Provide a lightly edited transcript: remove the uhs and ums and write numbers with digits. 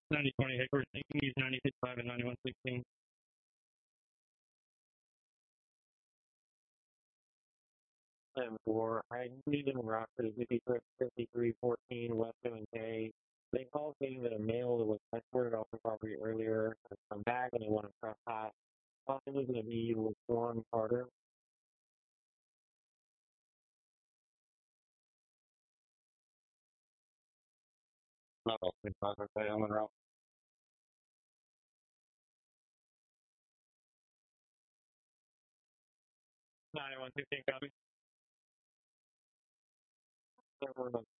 9020 headquarters, use 965 and 9116. And for I need in Rockford 5314 West M&K. They called saying that a male that was escorted off the property earlier has come back and they want to cross hot. Possibly going to be with Juan Carter. Level 65, okay, I'm en route. 9116, copy.